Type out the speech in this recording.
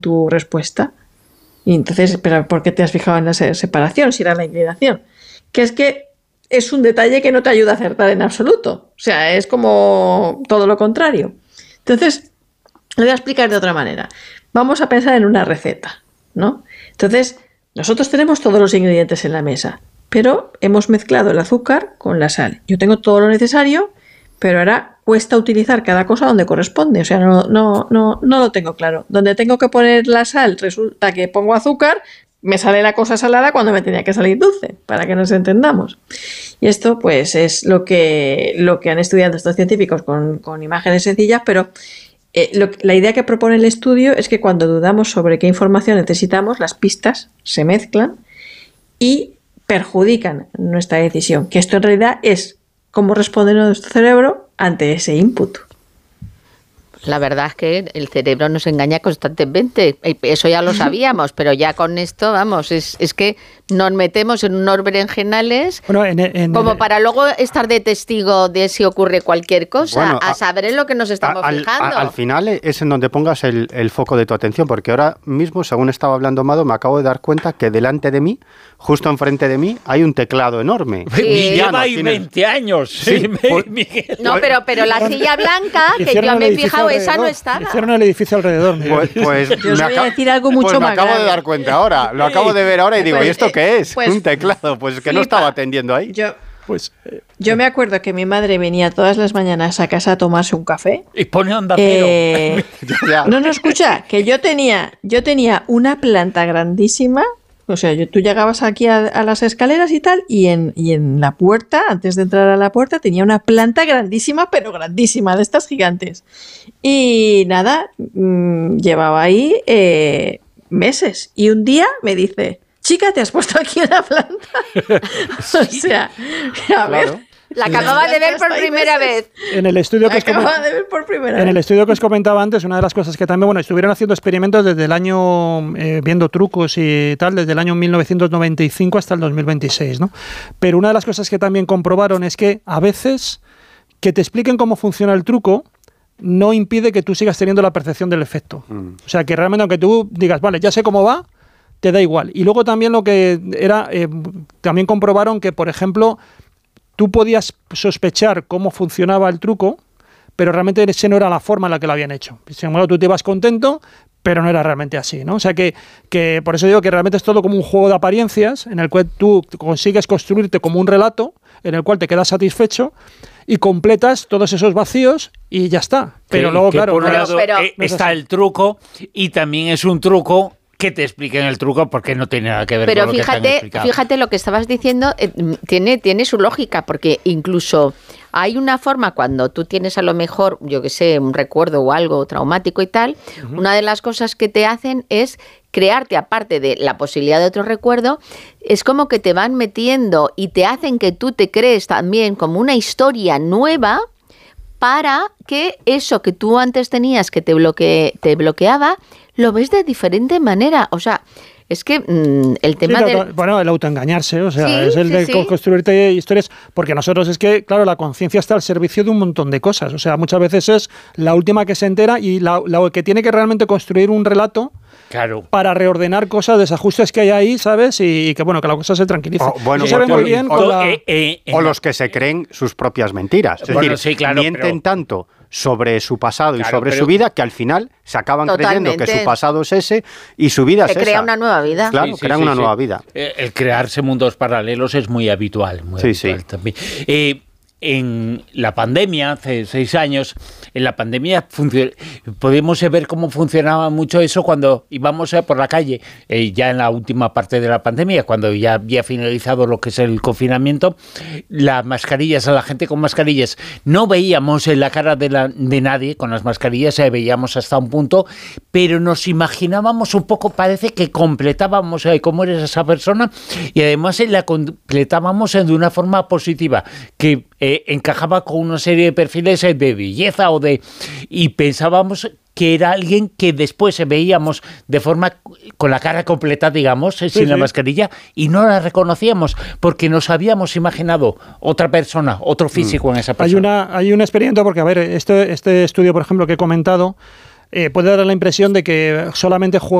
tu respuesta. Y entonces, ¿pero por qué te has fijado en la separación si era la inclinación? Que es un detalle que no te ayuda a acertar en absoluto. O sea, es como todo lo contrario. Entonces, lo voy a explicar de otra manera. Vamos a pensar en una receta, ¿no? Entonces, nosotros tenemos todos los ingredientes en la mesa, pero hemos mezclado el azúcar con la sal. Yo tengo todo lo necesario, pero ahora cuesta utilizar cada cosa donde corresponde. O sea, no lo tengo claro. Donde tengo que poner la sal, resulta que pongo azúcar, me sale la cosa salada cuando me tenía que salir dulce, para que nos entendamos. Y esto, pues, es lo que han estudiado estos científicos con imágenes sencillas, pero la idea que propone el estudio es que cuando dudamos sobre qué información necesitamos, las pistas se mezclan y perjudican nuestra decisión, que esto en realidad es cómo responde nuestro cerebro ante ese input. La verdad es que el cerebro nos engaña constantemente, eso ya lo sabíamos, pero ya con esto, vamos, es que nos metemos en unos berenjenales como para luego estar de testigo de si ocurre cualquier cosa, bueno, a saber en lo que nos estamos fijando. Al final es en donde pongas el foco de tu atención, porque ahora mismo, según estaba hablando Mado, me acabo de dar cuenta que delante de mí, justo enfrente de mí, hay un teclado enorme. Sí. Lleva ahí 20 años. Sí, Miguel. No, pero la silla blanca, que yo me he fijado, esa no estaba. Hicieron el edificio alrededor. Pues yo os voy a decir algo mucho más grave. Me acabo de dar cuenta ahora, lo acabo de ver ahora y digo, ¿y esto qué es? Un teclado, pues que no estaba atendiendo ahí. Yo me acuerdo que mi madre venía todas las mañanas a casa a tomarse un café. Y pone onda cero. No, escucha, que yo tenía una planta grandísima. O sea, tú llegabas aquí a las escaleras y tal, y en la puerta, antes de entrar a la puerta, tenía una planta grandísima, pero grandísima, de estas gigantes. Y nada, llevaba ahí meses. Y un día me dice, chica, ¿te has puesto aquí una planta? O sea, a ver... La acababa de ver por primera vez. En el estudio que os comentaba antes, una de las cosas que también, estuvieron haciendo experimentos desde el año, viendo trucos y tal, desde el año 1995 hasta el 2026, ¿no? Pero una de las cosas que también comprobaron es que a veces que te expliquen cómo funciona el truco no impide que tú sigas teniendo la percepción del efecto. O sea, que realmente aunque tú digas, vale, ya sé cómo va, te da igual. Y luego también lo que era, también comprobaron que, por ejemplo, tú podías sospechar cómo funcionaba el truco, pero realmente esa no era la forma en la que lo habían hecho. Sin embargo, tú te ibas contento, pero no era realmente así, ¿no? O sea que por eso digo que realmente es todo como un juego de apariencias en el cual tú consigues construirte como un relato en el cual te quedas satisfecho y completas todos esos vacíos y ya está. Pero luego, claro... Por un lado está el truco y también es un truco que te expliquen el truco porque no tiene nada que ver con lo que te han explicado. Fíjate lo que estabas diciendo, tiene su lógica, porque incluso hay una forma cuando tú tienes a lo mejor, yo qué sé, un recuerdo o algo traumático y tal, una de las cosas que te hacen es crearte, aparte de la posibilidad de otro recuerdo, es como que te van metiendo y te hacen que tú te crees también como una historia nueva para que eso que tú antes tenías que te bloqueaba, lo ves de diferente manera. O sea, es que el tema el autoengañarse, o sea, es el de construirte historias, porque nosotros es que, claro, la conciencia está al servicio de un montón de cosas. O sea, muchas veces es la última que se entera y la que tiene que realmente construir un relato. Claro. Para reordenar cosas, desajustes que hay ahí, ¿sabes? Y que, que la cosa se tranquilice. O los que se creen sus propias mentiras. Es decir, mienten tanto sobre su pasado y sobre su vida que al final se acaban creyendo que su pasado es ese y su vida es esa. Se crea una nueva vida. Claro, crean una nueva vida. El crearse mundos paralelos es muy habitual. También. En la pandemia, hace 6 años, en la pandemia podemos ver cómo funcionaba mucho eso cuando íbamos por la calle, ya en la última parte de la pandemia, cuando ya había finalizado lo que es el confinamiento, las mascarillas, a la gente con mascarillas, no veíamos en la cara de nadie con las mascarillas, veíamos hasta un punto, pero nos imaginábamos un poco, parece que completábamos cómo eres esa persona y además la completábamos de una forma positiva, que encajaba con una serie de perfiles de belleza y pensábamos que era alguien que después veíamos de forma con la cara completa, digamos, sin la mascarilla, y no la reconocíamos porque nos habíamos imaginado otra persona, otro físico en esa persona. Hay un experimento porque, a ver, este estudio, por ejemplo, que he comentado, puede dar la impresión de que solamente